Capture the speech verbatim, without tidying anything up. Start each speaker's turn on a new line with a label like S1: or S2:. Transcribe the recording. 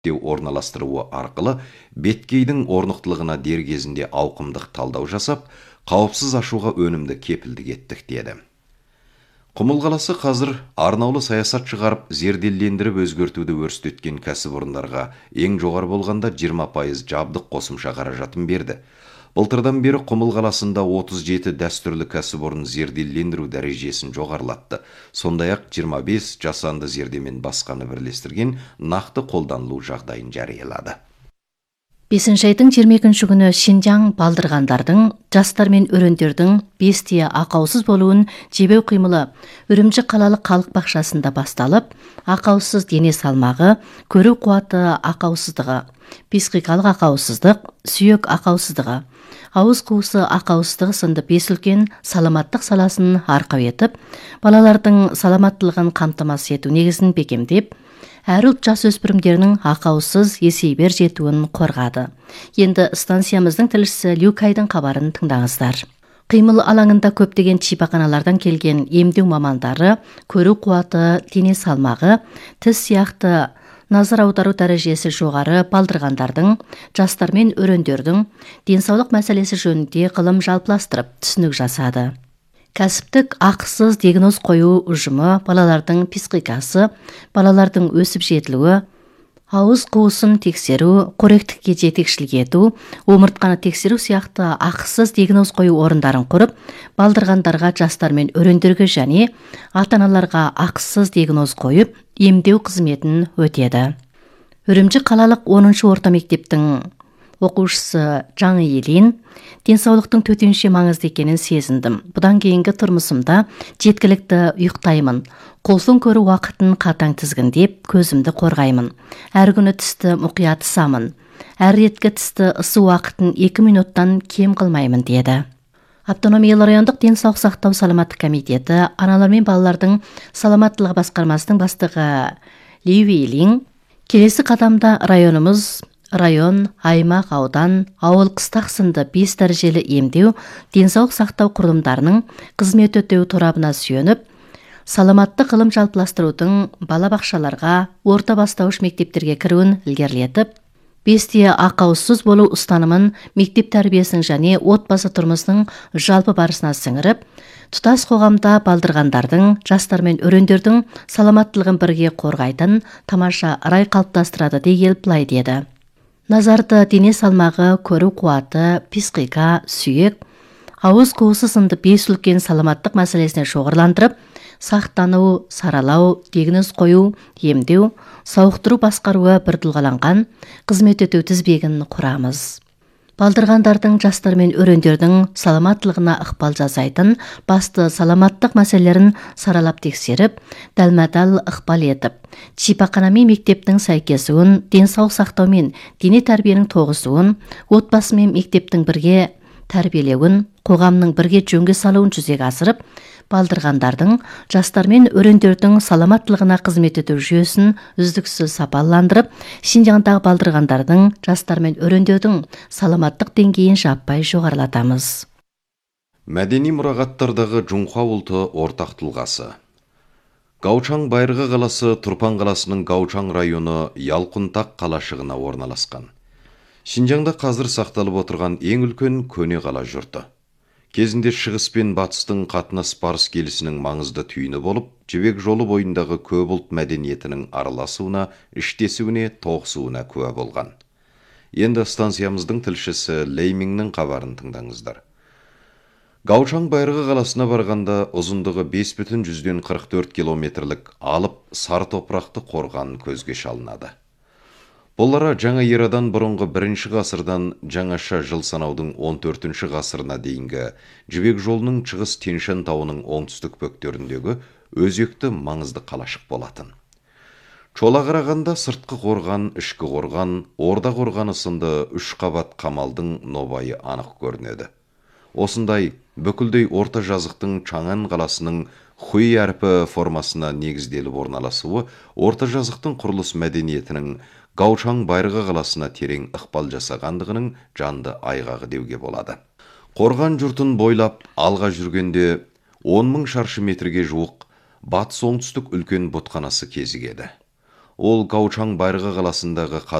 S1: орналастыруы арқылы беткейдің орнықтылығына дер кезінде ауқымдық талдау жасап, қауіпсіз ашуға өнімді кепілдік еттік деді. Құмыл қаласы қазір арнаулы саясат шығарып, зерделендіріп өзгертуді өрістеткен кәсіпорындарға ең жоғары болғанда жиырма пайыз жабдық қосымша қаражатын берді. Былтырдан бері Құмыл қаласында отыз жеті дәстүрлі кәсіпорын зерделендіру дәрежесін жоғарылатты. Сондай-ақ жиырма бес жасанды зердемен басқаны бірлестірген нақты қолданылу жағдайын жариялады.
S2: бесінші айдың жиырма екінші күні Шинжаң балдырғандардың, жастар мен өрендердің бестия ақаусыз болуын жебеу қимылы Үрімжі қалалық халық бақшасында басталып, ақаусыз дене салмағы, көру қуаты ақаусыздығы, психикалық ақаусыздық, сүйек ақаусыздығы, ауыз қуысы ақаусыздығы сынды бес үлкен саламаттық саласын арқау етіп, балалардың саламаттылығын қамтамасыз ету негізін бекемдеп, әр ұлт жасөспірімдерінің ақаусыз есейбер жетуін қорғады. Енді станциямыздың тілшісі Люкайдың хабарын тыңдаңыздар. Қимыл алаңында көптеген шипаханалардан келген емдеу мамандары, көру қуаты, дене салмағы, тіс сияқты назар аудару дәрежесі жоғары балдырғандардың, жастар мен өрендердің денсаулық мәселесі жөнінде ғылым жалпыластырып түсінік жасады. Кәсіптік ақысыз диагноз қою ұжымы балалардың психикасы, балалардың өсіп жетілуі, ауыз қуысын тексеру, қоректікке жетекшілік ету, омыртқаны тексеру сияқты ақысыз диагноз қою орындарын құрып, балдырғандарға, жастар мен өрендерге және ата-аналарға ақысыз диагноз қойып, емдеу қызметін өтеді. Үрімжі қалалық оныншы орта мектептің оқушысы Жаңы Елин, денсаулықтың төтенше маңызды екенін сезіндім. Бұдан кейінгі тұрмысымда жеткілікті ұйықтаймын. Қолсын көру уақытын қатаң тізгіндеп, көзімді қорғаймын. Әр күні тісті мұқият тысамын. Әр реткі тісті ысы уақытын екі минуттан кем қылмаймын деді. Автономиялы райондық денсаулық сақтау саламаттық комитеті, аналар мен балалардың саламаттылығы басқармасының бастығы Леуи Лин, келесі қадамда районымыз район, аймақ, аудан, ауыл, қыстақ сынды бес дәрежелі емдеу, денсаулық сақтау құрылымдарының қызмет өтеу торабына сүйеніп, саламатты ғылым жалпыластырудың балабақшаларға, орта бастауыш мектептерге кіруін ілгерілетіп, бестия ақаусыз болу ұстанымын мектеп тәрбиесінің және отбасы тұрмысының жалпы барысына сіңіріп, тұтас қоғамда балдырғандардың, жастар мен өрендердің саламаттылығын бірге қорғайтын тамаша рай қалыптастырады дей былай деді. Назарды, дене салмағы, көру қуаты, психика, сүйек, ауыз қуысы сынды бес үлкен саламаттық мәселесіне шоғырландырып, сақтану, саралау, диагноз қою, емдеу, сауықтыру басқаруы бір тұлғаланған қызмет өтеу тізбегін құрамыз. Балдырғандардың, жастар мен өрендердің саламаттылығына ықпал жасайтын басты саламаттық мәселелерін саралап тексеріп, дәлме-дәл ықпал етіп, шипахана мен мектептің сәйкесуін, денсаулық сақтау мен дене тәрбиенің тоғысуын, отбасы мен мектептің бірге тәрбиелеуін, қоғамның бірге жөнге салуын жүзеге асырып, балдырғандардың, жастар мен өрендердің саламаттылығына қызмет ету жүйесін үздіксіз сапаландырып, Шинжаңдағы балдырғандардың, жастар мен өрендердің саламаттық деңгейін жаппай жоғарылатамыз.
S1: Мәдени мұрағаттардағы Жұңқа ұлты ортақ тұлғасы. Гаучаң Байырғы қаласы Тұрпан қаласының Гаучаң районы Ялқұнтақ қалашығына орналасқан. Шинжаңда қазір сақталып отырған ең үлкен көне қала жұрты. Кезінде шығыс пен батыстың қатынас барыс келісінің маңызды түйіні болып, жібек жолы бойындағы көп ұлт мәдениетінің араласуына, іштесуіне, тоғысуына куә болған. Енді станциямыздың тілшісі Леймиңнің хабарын тыңдаңыздар. Гаучаң Байырғы қаласына барғанда ұзындығы бес бүтін жүзден қырық төрт километрлік алып сары топырақты қорған көзге шалынады. Бұлара жаңа ерадан бұрынғы бірінші ғасырдан жаңаша жыл санаудың он төртінші ғасырына дейінгі жібек жолының шығыс Тянь-Шань тауының оңтүстік бөктеріндегі өзекті маңызды қалашық болатын. Чола қарағанда сыртқы қорған, ішкі қорған, орда қорғаны сынды үш қабат қамалдың нобайы анық көрінеді. Осындай бүкілдей орта жазықтың Чаңан қаласының Хуй әрпі формасына негізделіп орналасуы орта жазықтың құрылыс мәдениетінің Гаучаң Байырғы қаласына терең ықпал жасағандығының жанды айғағы деуге болады. Қорған жұртын бойлап алға жүргенде он мың шаршы метрге жуық батыс оңтүстік үлкен бұтқанасы кезігеді. Ол Гаучаң Байырғы қаласындағы